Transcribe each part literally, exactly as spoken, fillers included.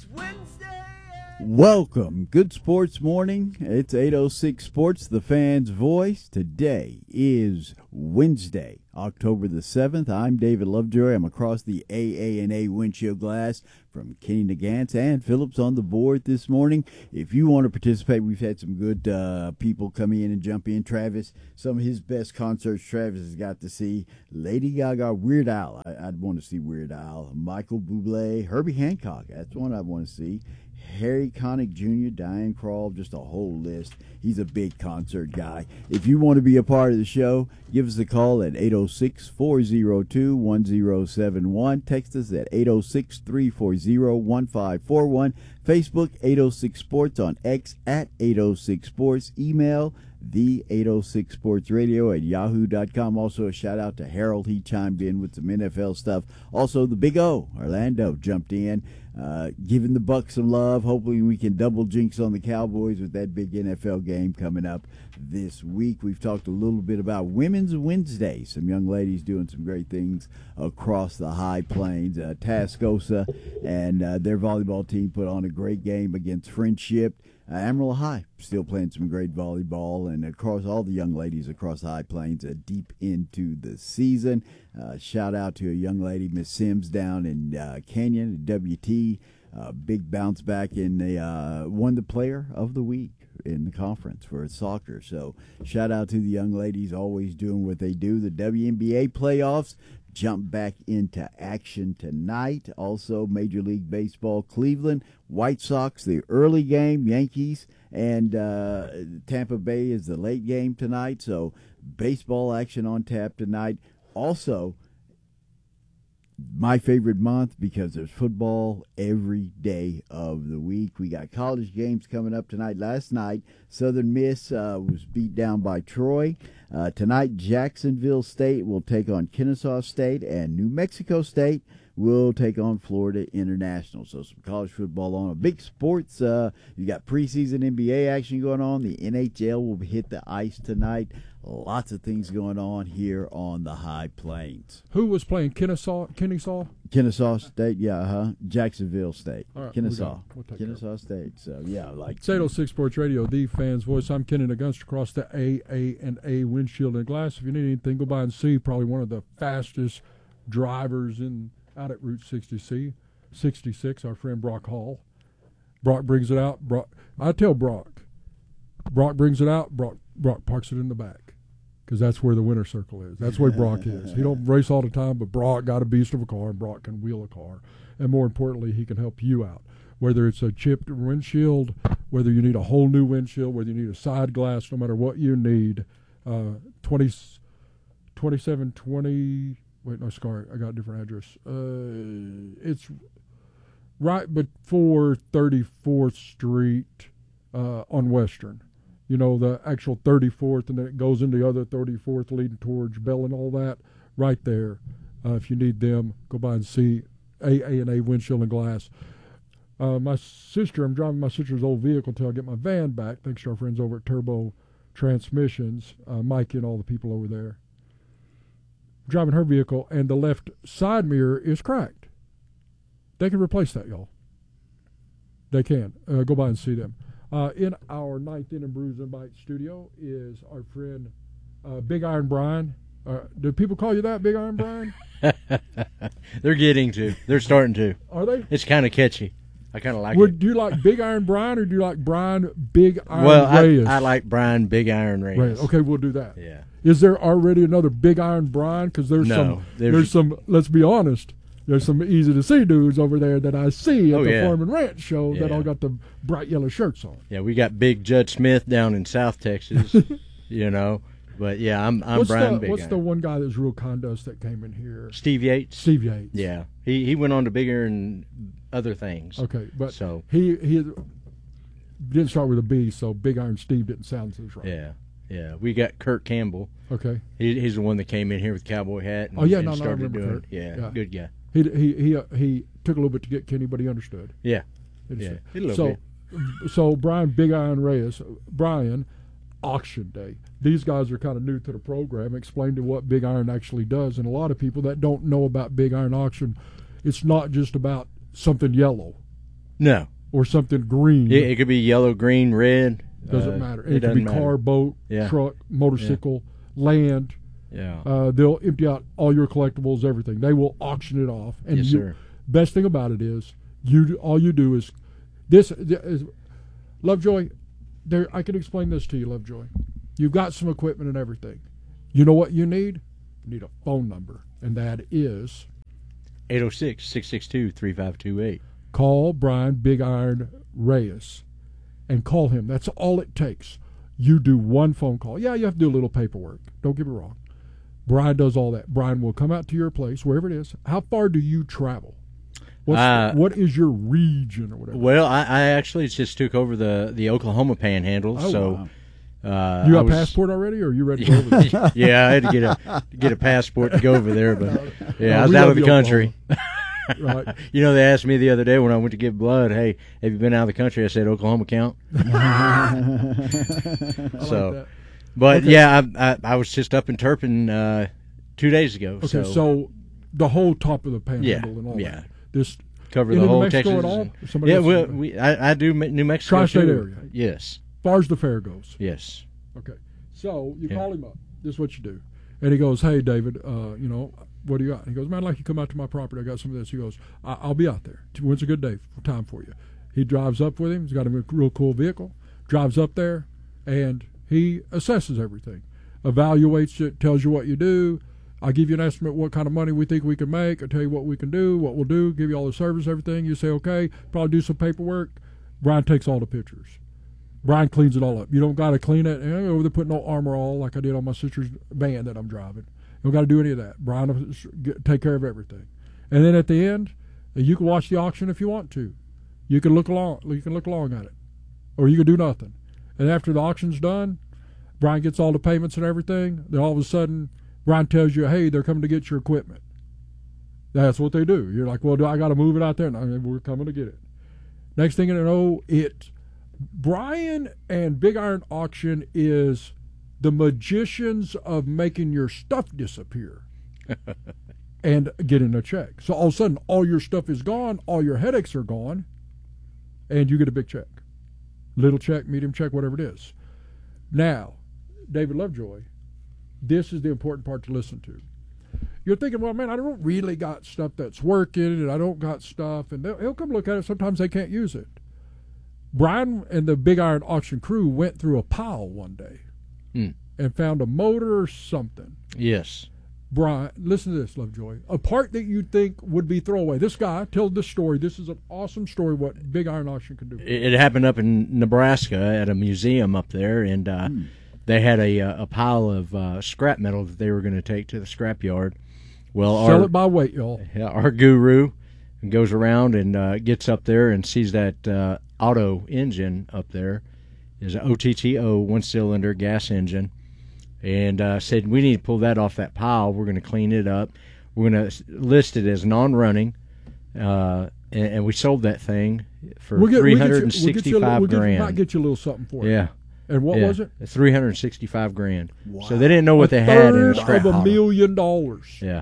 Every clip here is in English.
Wednesday. Welcome. Good sports morning. It's eight oh six Sports, the fan's voice. Today is Wednesday, October the seventh. I'm David Lovejoy. I'm across the A A and A windshield glass from Kenny Nagantz and Phillips on the board this morning. If you want to participate, we've had some good uh, people come in and jump in. Travis, some of his best concerts Travis has got to see. Lady Gaga, Weird Al. I, I'd want to see Weird Al. Michael Bublé, Herbie Hancock. That's one I want to see. Harry Connick Junior, Diane Krall, just a whole list. He's a big concert guy. If you want to be a part of the show, give us a call at eight oh six, four oh two, one oh seven one. Text us at eight oh six, three four oh, one five four one. Facebook, eight oh six Sports. On X, at eight oh six Sports. Email, the eight oh six Sports Radio at yahoo dot com. Also, a shout out to Harold. He chimed in with some N F L stuff. Also, the Big O, Orlando, jumped in, uh, giving the Bucs some love. Hopefully, we can double jinx on the Cowboys with that big N F L game coming up this week. We've talked a little bit about Women's Wednesday. Some young ladies doing some great things across the High Plains. Uh, Tascosa and uh, their volleyball team put on a great game against Friendship. Uh, Amarillo High still playing some great volleyball, and across all the young ladies across the High Plains uh, deep into the season. Uh, shout out to a young lady, Miss Sims, down in uh, Canyon, W T. Uh, big bounce back in the uh, won the player of the week in the conference for soccer. So shout out to the young ladies, always doing what they do. The W N B A playoffs jump back into action tonight. Also, Major League Baseball, Cleveland White Sox, the early game, Yankees, and uh, Tampa Bay is the late game tonight. So baseball action on tap tonight. Also, my favorite month because there's football every day of the week. We got college games coming up tonight. Last night, Southern Miss uh, was beat down by Troy. Uh, tonight, Jacksonville State will take on Kennesaw State, and New Mexico State will take on Florida International. So some college football on. A big sports. Uh, you got preseason N B A action going on. The N H L will hit the ice tonight. Lots of things going on here on the High Plains. Who was playing Kennesaw? Kennesaw? Kennesaw State, yeah, huh? Jacksonville State. All right, Kennesaw. We'll Kennesaw State. So, yeah, like. It's eight oh six Sports Radio, the fan's voice. I'm Kenny Nagantz across the A A and A windshield and glass. If you need anything, go by and see. Probably one of the fastest drivers in out at Route sixty-six, our friend Brock Hall. Brock brings it out. Brock, I tell Brock, Brock brings it out. Brock, Brock parks it in the back because that's where the winner circle is. That's where Brock is. He don't race all the time, but Brock got a beast of a car, and Brock can wheel a car. And more importantly, he can help you out. Whether it's a chipped windshield, whether you need a whole new windshield, whether you need a side glass, no matter what you need, uh, twenty, twenty-seven twenty, wait, no, sorry, I got a different address. Uh, it's right before thirty-fourth Street uh, on Western. You know, the actual thirty-fourth, and then it goes into the other thirty-fourth leading towards Bell and all that, right there. Uh, if you need them, go by and see A A and A Windshield and Glass. Uh, my sister, I'm driving my sister's old vehicle until I get my van back, thanks to our friends over at Turbo Transmissions, uh, Mike and all the people over there. Driving her vehicle, and the left side mirror is cracked. They can replace that, y'all. They can. Uh, go by and see them. Uh, in our ninth Inning Brews and Bites studio is our friend uh, Big Iron Brian. Uh, do people call you that, Big Iron Brian? They're getting to. They're starting to. Are they? It's kind of catchy. I kind of like Would, it. Do you like Big Iron Brian, or do you like Brian Big Iron well, Reyes? I, I like Brian Big Iron Reyes. Reyes. Okay, we'll do that. Yeah. Is there already another Big Iron Brian? Because there's No, some. there's- There's some. Let's be honest. There's some easy to see dudes over there that I see at Oh, the yeah. Farm and Ranch show that Yeah. all got the bright yellow shirts on. Yeah, we got Big Judd Smith down in South Texas, you know. But, yeah, I'm I'm what's Brian the, Big What's Iron. the one guy that's real kind to us that came in here? Steve Yates? Steve Yates. Yeah. He he went on to bigger and other things. Okay, but So- he he didn't start with a B, so Big Iron Steve didn't sound as right. Yeah. Yeah. We got Kurt Campbell. Okay. He, he's the one that came in here with cowboy hat and, Oh, yeah, and no, no, I started remember doing Kurt. Yeah, Yeah. good guy. He he he uh, he took a little bit to get Kenny, but he understood. Yeah. He Yeah. understood. A little so, bit. so Brian Big Iron Reyes, Brian, auction day. These guys are kind of new to the program. Explain to what Big Iron actually does, and a lot of people that don't know about Big Iron Auction, it's not just about something yellow. No. or something green. It, it could be yellow, green, red. Doesn't uh, matter. It, It, could be doesn't matter. car, boat, Yeah. truck, motorcycle, land. Yeah. Uh, they'll empty out all your collectibles, everything. They will auction it off. And Yes, you, sir. best thing about it is, you do- all you do is this. Is, Lovejoy, there. I can explain this to you, Lovejoy. You've got some equipment and everything. You know what you need? You need a phone number, and that is eight oh six, six six two, three five two eight. call Brian Big Iron Reyes, and call him. That's all it takes. You do one phone call. Yeah, you have to do a little paperwork. Don't get me wrong. Brian does all that. Brian will come out to your place, wherever it is. How far do you travel? What's, Uh, what is your region or whatever? Well, I, I actually just took over the, the Oklahoma Panhandle, Oh, so wow. uh, you got I a was- passport already, or are you ready to go over there? yeah, I had to get a get a passport to go over there, but yeah, No, I was we out love of the you, country. Right. You know, they asked me the other day when I went to give blood, "Hey, have you been out of the country?" I said, "Oklahoma count." I So, like that. But Okay. yeah, I, I I was just up in Turpin uh, two days ago. Okay, so, so, the whole top of the panhandle Yeah, and all yeah. that. This cover in the New whole Mexico Texas. at all? and- Somebody yeah, else well, is- we I, I do Me- New Mexico Tri-state too. area. Yes, as far as the fair goes. yes. Okay. So you Yeah. call him up. This is what you do. And he goes, "Hey, David, uh, you know, what do you got?" And he goes, "Man, I'd like you to come out to my property. I got some of this." He goes, I- "I'll be out there. When's a good day time for you?" He drives up with him. He's got a real cool vehicle. Drives up there, and he assesses everything, evaluates it, tells you what you do. I give you an estimate what kind of money we think we can make. I tell you what we can do, what we'll do, give you all the service, everything. You say, okay, probably do some paperwork. Brian takes all the pictures. Brian cleans it all up. You don't got to clean it. You know, over there put no armor all like I did on my sister's van that I'm driving. You don't got to do any of that. Brian will get, take care of everything. And then at the end, you can watch the auction if you want to. You can look along. You can look along at it, or you can do nothing. And after the auction's done, Brian gets all the payments and everything. Then all of a sudden, Brian tells you, "Hey, they're coming to get your equipment." That's what they do. You're like, "Well, do I got to move it out there?" No, we're coming to get it. Next thing you know, it. Brian and Big Iron Auction is the magicians of making your stuff disappear and getting a check. So all of a sudden, all your stuff is gone, all your headaches are gone, and you get a big check. Little check, medium check, whatever it is. Now, David Lovejoy, this is the important part to listen to. You're thinking, well, man, I don't really got stuff that's working, and I don't got stuff, and they'll, he'll come look at it. Sometimes they can't use it. Brian and the Big Iron Auction crew went through a pile one day Hmm. and found a motor or something. Yes. Brian, listen to this, Lovejoy. A part that you'd think would be throwaway. This guy told this story. This is an awesome story what Big Iron Auction can do. It, it happened up in Nebraska at a museum up there, and uh, Hmm. they had a a pile of uh, scrap metal that they were going to take to the scrap yard. Well, Sell our, it by weight, y'all. Yeah, our guru goes around and uh, gets up there and sees that uh, auto engine up there is an O T T O one-cylinder gas engine, and uh, said, we need to pull that off that pile. We're going to clean it up. We're going to list it as non-running, uh, and, and we sold that thing for We'll get- three we'll get you- hundred and sixty-five we'll get, grand. Might get you a little something for it. Yeah. And what yeah, was it? three hundred sixty-five grand. Wow. So they didn't know what a they had in third the scrap of a pile. million dollars. Yeah.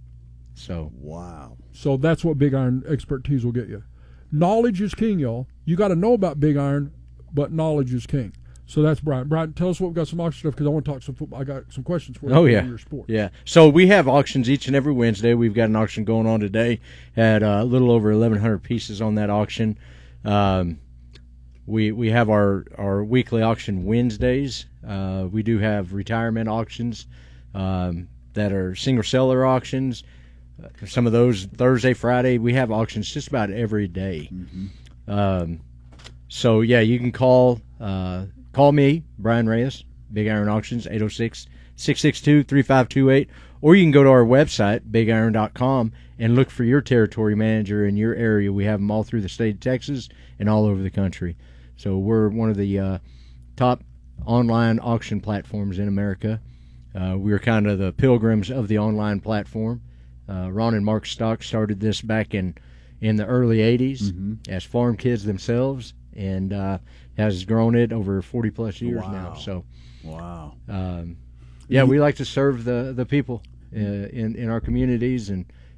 So Wow. So that's what Big Iron expertise will get you. Knowledge is king, y'all. You got to know about Big Iron, but knowledge is king. So that's Brian. Brian, tell us what we've got some auction stuff because I want to talk some football. I got some questions for you. Oh, for yeah. your sport. Yeah. So we have auctions each and every Wednesday. We've got an auction going on today. Had uh, a little over eleven hundred pieces on that auction. Um, we we have our, our weekly auction Wednesdays. Uh, we do have retirement auctions um, that are single seller auctions. Uh, some of those Thursday, Friday. We have auctions just about every day. Mm-hmm. Um, so, yeah, you can call uh, call me, Brian Reyes, Big Iron Auctions, eight oh six, six six two, three five two eight, or you can go to our website, big iron dot com, and look for your territory manager in your area. We have them all through the state of Texas and all over the country. So we're one of the uh, top online auction platforms in America. Uh, we're kind of the pilgrims of the online platform. Uh, Ron and Mark Stock started this back in, in the early eighties Mm-hmm. as farm kids themselves, and uh, has grown it over forty plus years Wow. now. So, Wow. um, yeah, we like to serve the the people uh, in in our communities and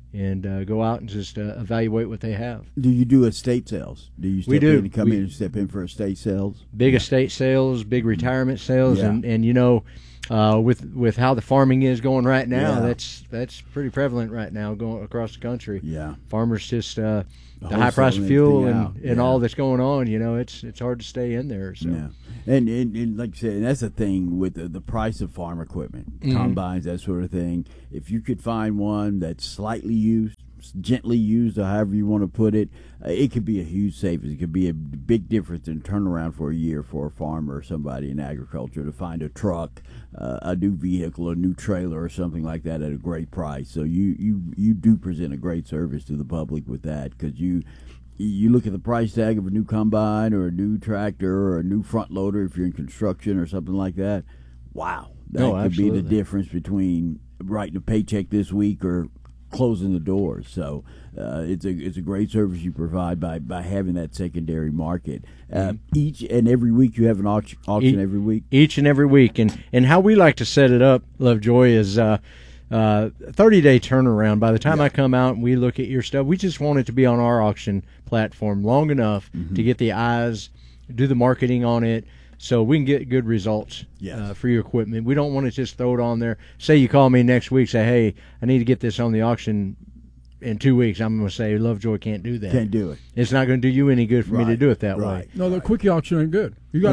and uh, go out and just uh, evaluate what they have. Do you do estate sales? Do you step We do. in and come We- in and step in for estate sales? Big estate sales, big retirement sales, Yeah. and, and you know, uh, with with how the farming is going right now, Yeah. that's that's pretty prevalent right now going across the country. Yeah. Farmers just uh, the high price of Wholesaling fuel everything and, out. and Yeah. all that's going on. You know, it's it's hard to stay in there. So. Yeah, and, and and like I said, and that's the thing with the, the price of farm equipment, Mhm. combines, that sort of thing. If you could find one that's slightly used, gently used, or however you want to put it, uh, it could be a huge savings. It could be a big difference in turnaround for a year for a farmer or somebody in agriculture to find a truck, uh, a new vehicle, a new trailer, or something like that at a great price. So you you you do present a great service to the public with that, because you. You look at the price tag of a new combine or a new tractor or a new front loader if you're in construction or something like that. Wow, that Oh, could be the absolutely. difference between writing a paycheck this week or closing the doors. So uh, it's a it's a great service you provide by, by having that secondary market. Uh, Each and every week you have an auction, auction Each- every week. each and every week. And and how we like to set it up, Lovejoy, is uh, uh, thirty day turnaround. By the time Yeah. I come out and we look at your stuff, we just want it to be on our auction platform long enough Mm-hmm. to get the eyes, do the marketing on it, so we can get good results Yes. uh, for your equipment. We don't want to just throw it on there. Say you call me next week, say, hey, I need to get this on the auction in two weeks. I'm going to say, Lovejoy can't do that. Can't do it. It's not going to do you any good for me to Right, do it that way. right. No, the quickie auction ain't good. You got